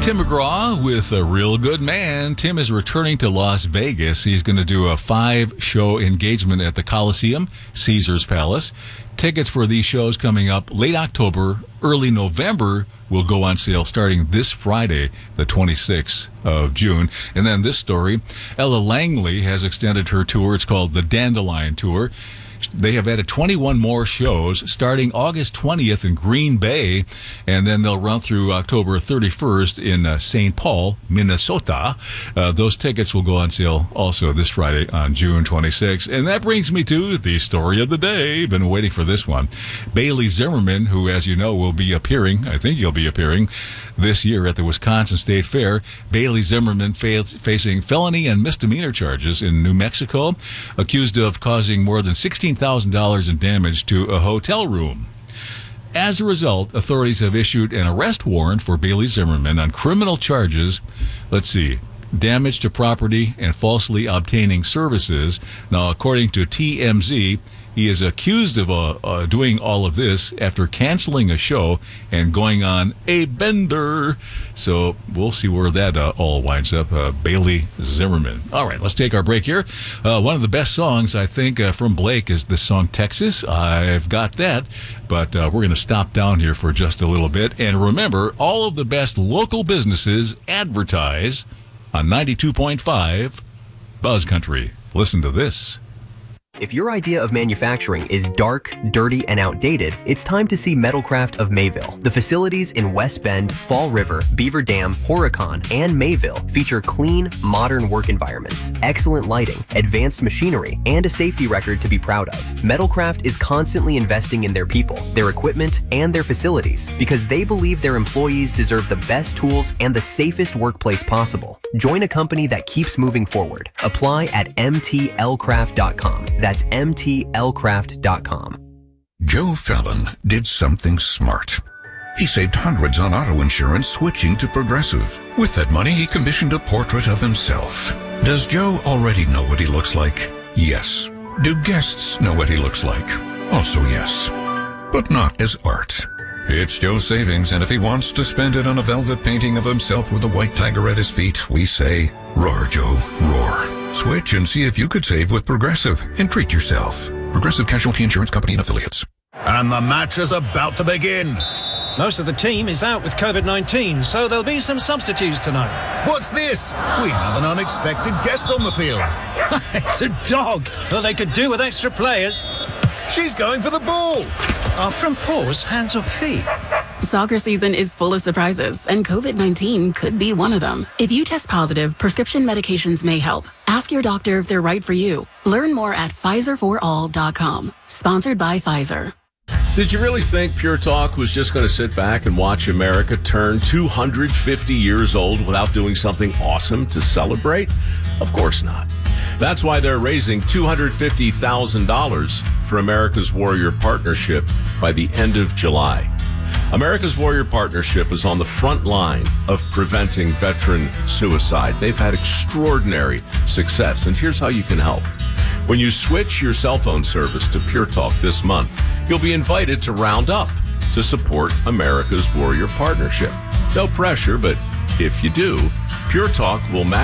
Tim McGraw with A Real Good Man. Tim is returning to Las Vegas. He's going to do a 5-show engagement at the Coliseum, Caesars Palace. Tickets for these shows coming up late October, early November will go on sale starting this Friday, the 26th of June. And then this story, Ella Langley has extended her tour. It's called the Dandelion Tour. They have added 21 more shows starting August 20th in Green Bay, and then they'll run through October 31st in St. Paul, Minnesota. Those tickets will go on sale also this Friday on June 26th. And that brings me to the story of the day. Been waiting for this one. Bailey Zimmerman, who, as you know, will be appearing, I think he'll be appearing this year at the Wisconsin State Fair. Bailey Zimmerman facing felony and misdemeanor charges in New Mexico, accused of causing more than $16,000 in damage to a hotel room. As a result, authorities have issued an arrest warrant for Bailey Zimmerman on criminal charges. Let's see. Damage to property and falsely obtaining services. Now, according to TMZ, he is accused of doing all of this after canceling a show and going on a bender. So we'll see where that all winds up. Bailey Zimmerman. All right, let's take our break here. One of the best songs, I think, from Blake is the song Texas. I've got that, but we're going to stop down here for just a little bit. And remember, all of the best local businesses advertise on 92.5 Buzz Country. Listen to this. If your idea of manufacturing is dark, dirty, and outdated, it's time to see Metalcraft of Mayville. The facilities in West Bend, Fall River, Beaver Dam, Horicon, and Mayville feature clean, modern work environments, excellent lighting, advanced machinery, and a safety record to be proud of. Metalcraft is constantly investing in their people, their equipment, and their facilities because they believe their employees deserve the best tools and the safest workplace possible. Join a company that keeps moving forward. Apply at mtlcraft.com. That's mtlcraft.com. Joe Fallon did something smart. He saved hundreds on auto insurance switching to Progressive. With that money, he commissioned a portrait of himself. Does Joe already know what he looks like? Yes. Do guests know what he looks like? Also yes. But not as art. It's Joe's savings, and if he wants to spend it on a velvet painting of himself with a white tiger at his feet, we say, roar, Joe, roar. Switch and see if you could save with Progressive and treat yourself. Progressive Casualty Insurance Company and Affiliates. And the match is about to begin. Most of the team is out with COVID-19, so there'll be some substitutes tonight. What's this? We have an unexpected guest on the field. It's a dog. Well, they could do with extra players. She's going for the ball. Are from paws, hands or feet? Soccer season is full of surprises, and COVID-19 could be one of them. If you test positive, prescription medications may help. Ask your doctor if they're right for you. Learn more at PfizerForAll.com. Sponsored by Pfizer. Did you really think Pure Talk was just going to sit back and watch America turn 250 years old without doing something awesome to celebrate? Of course not. That's why they're raising $250,000 for America's Warrior Partnership by the end of July. America's Warrior Partnership is on the front line of preventing veteran suicide. They've had extraordinary success, and here's how you can help. When you switch your cell phone service to Pure Talk this month, you'll be invited to round up to support America's Warrior Partnership. No pressure, but if you do, Pure Talk will match